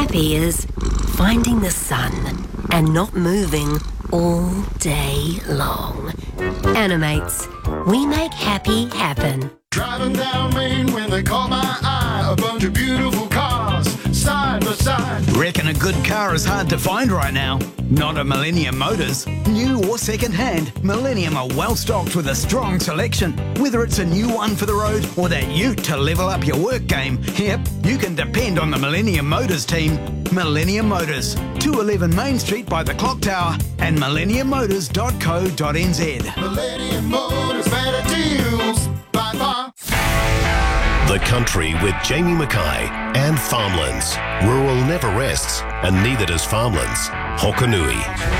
happy as finding the sun and not moving all day long. Animates. We make happy happen. Driving down Main when they caught my eye, a bunch of beautiful cars, side by side. Reckon a good car is hard to find right now? Not at Millennium Motors. New or second-hand, Millennium are well stocked with a strong selection. Whether it's a new one for the road or that ute to level up your work game, yep, you can depend on the Millennium Motors team. Millennium Motors, 211 Main Street by the Clock Tower and millenniummotors.co.nz. Millennium Motors, better deals by far. The Country with Jamie Mackay and Farmlands. Rural never rests, and neither does Farmlands. Hokanui.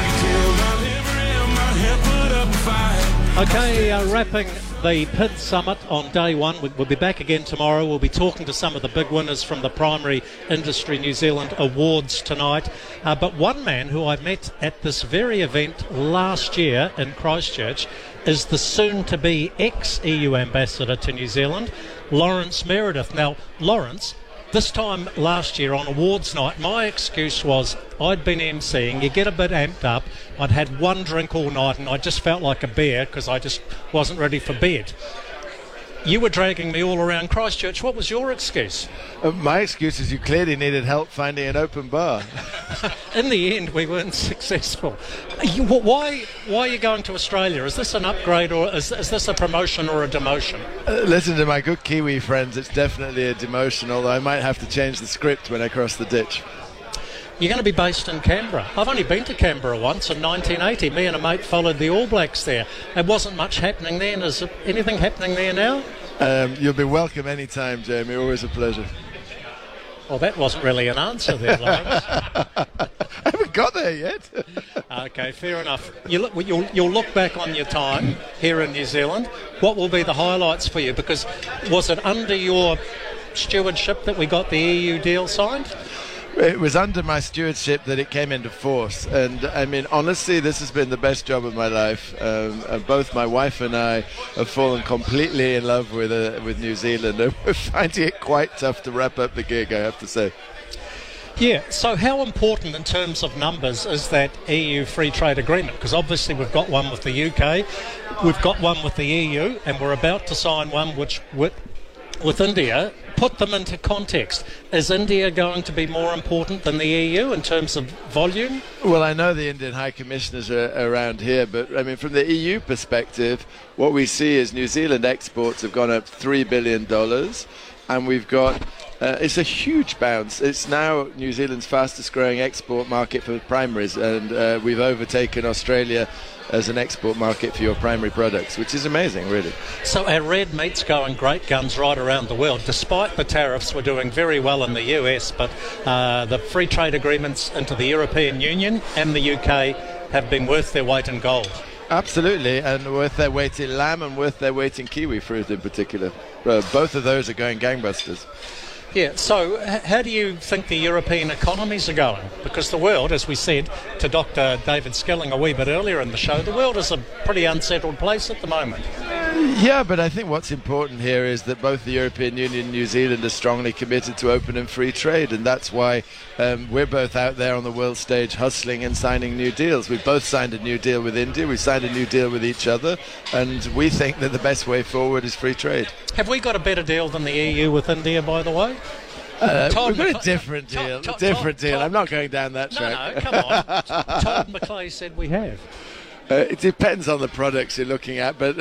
Okay, wrapping the PID Summit on day one. We'll be back again tomorrow. We'll be talking to some of the big winners from the Primary Industry New Zealand Awards tonight. But one man who I met at this very event last year in Christchurch is the soon-to-be ex-EU ambassador to New Zealand, Lawrence Meredith. Now, Lawrence, this time last year on awards night, my excuse was I'd been emceeing, you get a bit amped up, I'd had one drink all night and I just felt like a bear because I just wasn't ready for bed. You were dragging me all around Christchurch. What was your excuse? My excuse is you clearly needed help finding an open bar. In the end, we weren't successful. Why are you going to Australia? Is this an upgrade or is this a promotion or a demotion? Listen to my good Kiwi friends, it's definitely a demotion, although I might have to change the script when I cross the ditch. You're going to be based in Canberra. I've only been to Canberra once in 1980. Me and a mate followed the All Blacks there. There wasn't much happening then. Is anything happening there now? You'll be welcome anytime, Jamie. Always a pleasure. Well, that wasn't really an answer there, Lawrence. I haven't got there yet. Okay, fair enough. You'll look back on your time here in New Zealand. What will be the highlights for you? Because was it under your stewardship that we got the EU deal signed? It was under my stewardship that it came into force, and I mean, honestly, this has been the best job of my life. Both my wife and I have fallen completely in love with New Zealand, and we're finding it quite tough to wrap up the gig, I have to say. Yeah, so how important in terms of numbers is that EU free trade agreement? Because obviously we've got one with the UK, we've got one with the EU, and we're about to sign one with India. Put them into context. Is India going to be more important than the EU in terms of volume? Well, I know the Indian High Commissioners are around here, but I mean, from the EU perspective, what we see is New Zealand exports have gone up $3 billion, and we've got it's a huge bounce. It's now New Zealand's fastest growing export market for primaries, and we've overtaken Australia as an export market for your primary products, which is amazing, really. So our red meat's going great guns right around the world. Despite the tariffs, we're doing very well in the US, but the free trade agreements into the European Union and the UK have been worth their weight in gold. Absolutely, and worth their weight in lamb and worth their weight in kiwi fruit in particular. Both of those are going gangbusters. Yeah, so how do you think the European economies are going? Because the world, as we said to Dr. David Skilling a wee bit earlier in the show, the world is a pretty unsettled place at the moment. Yeah, but I think what's important here is that both the European Union and New Zealand are strongly committed to open and free trade, and that's why we're both out there on the world stage hustling and signing new deals. We've both signed a new deal with India, we've signed a new deal with each other, and we think that the best way forward is free trade. Have we got a better deal than the EU with India, by the way? We've got a different deal. Deal. I'm not going down that track. No, come on. Todd McClay said we have. It depends on the products you're looking at, but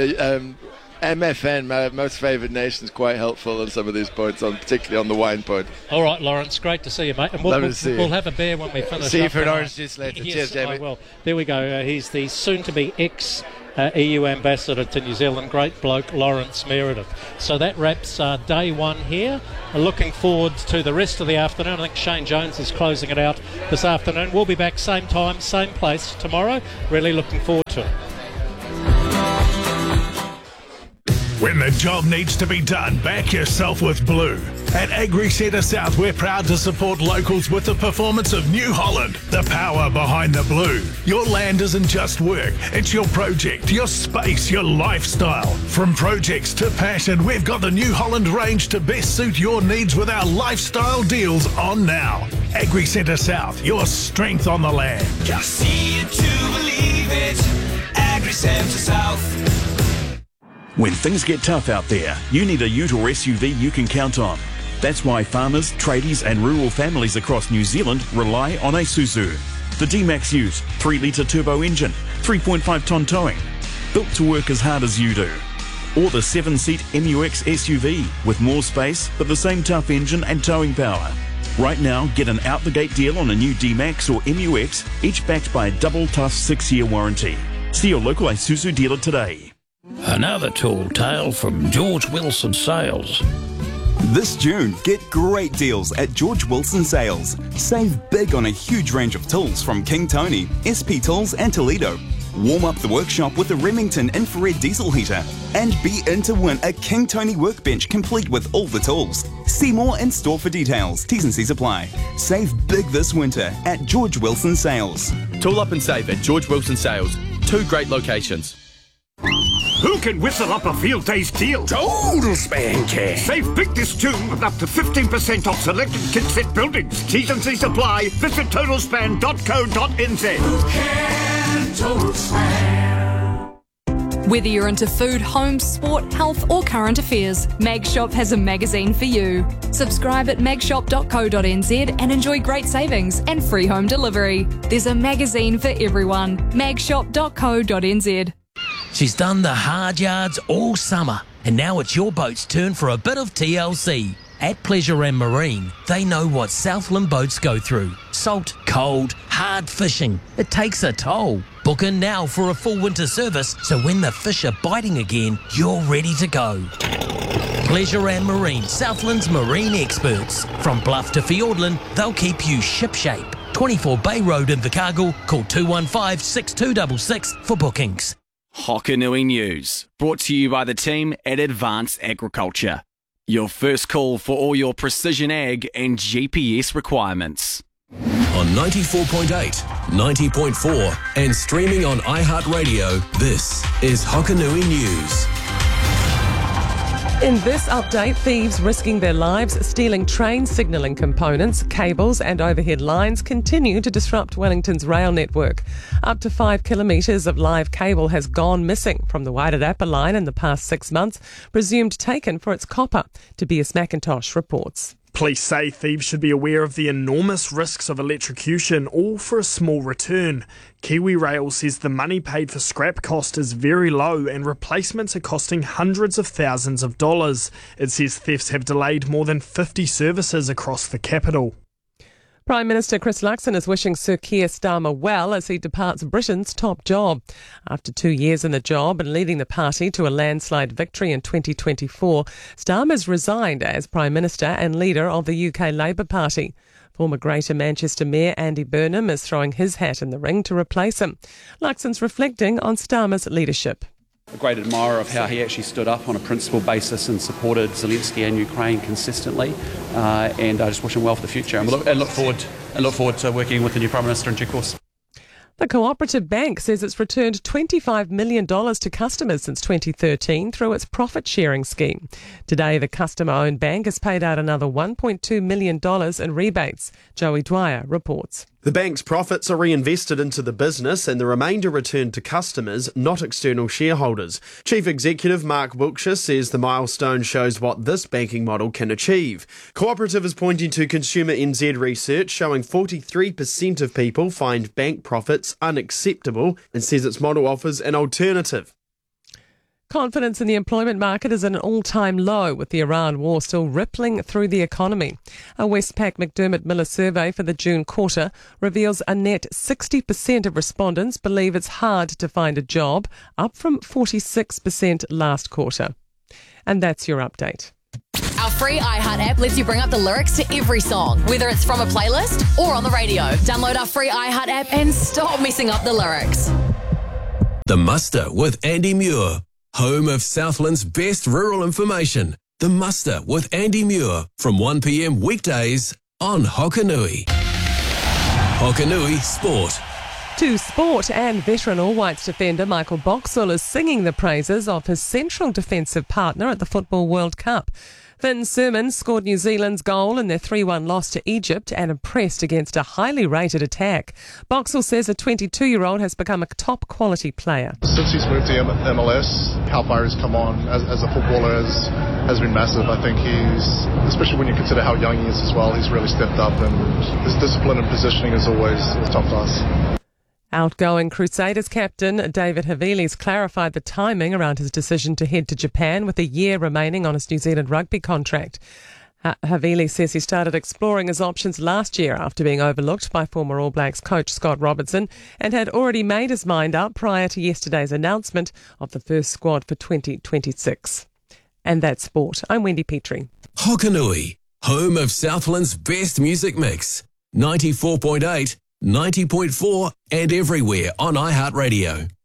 MFN, my most favoured nation, is quite helpful on some of these points, particularly on the wine point. All right, Lawrence, great to see you, mate. And we'll have a beer when we finish. See you for an orange juice later. Yes, cheers, Jamie. I will. There we go. He's the soon-to-be EU ambassador to New Zealand, great bloke, Lawrence Meredith. So that wraps day one here. Looking forward to the rest of the afternoon. I think Shane Jones is closing it out this afternoon. We'll be back same time, same place tomorrow. Really looking forward to it. When the job needs to be done, back yourself with Blue. At Agri Centre South, we're proud to support locals with the performance of New Holland, the power behind the blue. Your land isn't just work, it's your project, your space, your lifestyle. From projects to passion, we've got the New Holland range to best suit your needs with our lifestyle deals on now. Agri Centre South, your strength on the land. Just see it to believe it. Agri Centre South. When things get tough out there, you need a ute or SUV you can count on. That's why farmers, tradies and rural families across New Zealand rely on Isuzu. The D-Max Ute, 3-litre turbo engine, 3.5 tonne towing, built to work as hard as you do. Or the 7-seat MUX SUV with more space but the same tough engine and towing power. Right now, get an out-the-gate deal on a new D-Max or MUX, each backed by a double tough 6-year warranty. See your local Isuzu dealer today. Another tall tale from George Wilson Sales. This June, get great deals at George Wilson Sales. Save big on a huge range of tools from King Tony, SP Tools and Toledo. Warm up the workshop with a Remington infrared diesel heater and be in to win a King Tony workbench complete with all the tools. See more in store for details. T's and C's apply. Save big this winter at George Wilson Sales. Tool up and save at George Wilson Sales. 2 great locations. Who can whistle up a field day's deal? Total Span Cash. Save big this June with up to 15% off selected kit-set buildings. T's and C's apply. Visit totalspan.co.nz. Who can Total Span? Whether you're into food, home, sport, health or current affairs, Mag Shop has a magazine for you. Subscribe at magshop.co.nz and enjoy great savings and free home delivery. There's a magazine for everyone. magshop.co.nz. She's done the hard yards all summer, and now it's your boat's turn for a bit of TLC. At Pleasure and Marine, they know what Southland boats go through. Salt, cold, hard fishing. It takes a toll. Book in now for a full winter service, so when the fish are biting again, you're ready to go. Pleasure and Marine, Southland's marine experts. From Bluff to Fiordland, they'll keep you shipshape. 24 Bay Road in Invercargill. Call 215 6266 for bookings. Hokanui News, brought to you by the team at Advanced Agriculture. Your first call for all your precision ag and GPS requirements. On 94.8, 90.4 and streaming on iHeartRadio, this is Hokanui News. In this update, thieves risking their lives stealing train signalling components, cables and overhead lines continue to disrupt Wellington's rail network. Up to 5 kilometres of live cable has gone missing from the Wairarapa line in the past 6 months, presumed taken for its copper. Tobias McIntosh reports. Police say thieves should be aware of the enormous risks of electrocution, all for a small return. Kiwi Rail says the money paid for scrap cost is very low and replacements are costing hundreds of thousands of dollars. It says thefts have delayed more than 50 services across the capital. Prime Minister Chris Luxon is wishing Sir Keir Starmer well as he departs Britain's top job. After 2 years in the job and leading the party to a landslide victory in 2024, Starmer's resigned as Prime Minister and leader of the UK Labour Party. Former Greater Manchester Mayor Andy Burnham is throwing his hat in the ring to replace him. Luxon's reflecting on Starmer's leadership. A great admirer of how he actually stood up on a principled basis and supported Zelensky and Ukraine consistently, and I just wish him well for the future and look forward to working with the new Prime Minister in due course. The Cooperative Bank says it's returned $25 million to customers since 2013 through its profit-sharing scheme. Today, the customer-owned bank has paid out another $1.2 million in rebates. Joey Dwyer reports. The bank's profits are reinvested into the business and the remainder returned to customers, not external shareholders. Chief Executive Mark Wilkshire says the milestone shows what this banking model can achieve. Cooperative is pointing to Consumer NZ research showing 43% of people find bank profits unacceptable and says its model offers an alternative. Confidence in the employment market is at an all-time low, with the Iran war still rippling through the economy. A Westpac McDermott Miller survey for the June quarter reveals a net 60% of respondents believe it's hard to find a job, up from 46% last quarter. And that's your update. Our free iHeart app lets you bring up the lyrics to every song, whether it's from a playlist or on the radio. Download our free iHeart app and stop messing up the lyrics. The Muster with Andy Muir. Home of Southland's best rural information. The Muster with Andy Muir from 1 p.m. weekdays on Hokanui. Hokanui Sport. To sport, and veteran All Whites defender Michael Boxall is singing the praises of his central defensive partner at the Football World Cup. Finn Sermon scored New Zealand's goal in their 3-1 loss to Egypt and impressed against a highly rated attack. Boxall says a 22-year-old has become a top quality player. Since he's moved to MLS, how far he's come on as a footballer has been massive. I think especially when you consider how young he is as well, he's really stepped up, and his discipline and positioning is always top class. Outgoing Crusaders captain David Havili's clarified the timing around his decision to head to Japan with a year remaining on his New Zealand rugby contract. Havili says he started exploring his options last year after being overlooked by former All Blacks coach Scott Robertson and had already made his mind up prior to yesterday's announcement of the first squad for 2026. And that's sport. I'm Wendy Petrie. Hokanui, home of Southland's best music mix. 94.8, 90.4 and everywhere on iHeartRadio.